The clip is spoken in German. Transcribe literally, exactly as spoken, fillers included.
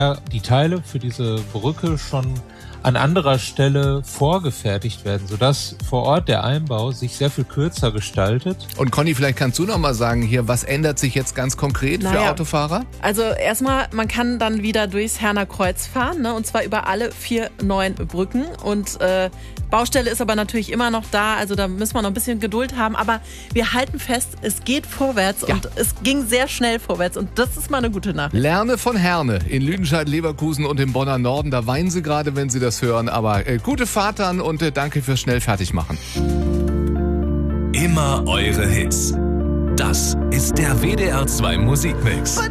die Teile für diese Brücke schon an anderer Stelle vorgefertigt werden, sodass vor Ort der Einbau sich sehr viel kürzer gestaltet. Und Conny, vielleicht kannst du noch mal sagen hier, was ändert sich jetzt ganz konkret naja, für Autofahrer? Also erstmal, man kann dann wieder durchs Herner Kreuz fahren, ne, und zwar über alle vier neuen Brücken. Und äh, Baustelle ist aber natürlich immer noch da, also da müssen wir noch ein bisschen Geduld haben. Aber wir halten fest, es geht vorwärts ja. und es ging sehr schnell vorwärts und das ist mal eine gute Nachricht. Lerne von Herne in Lüdenscheid, Leverkusen und im Bonner Norden. Da weinen sie gerade, wenn sie das hören, aber äh, gute Fahrt dann und äh, danke fürs schnell Fertigmachen. Immer eure Hits. Das ist der W D R zwei Musikmix.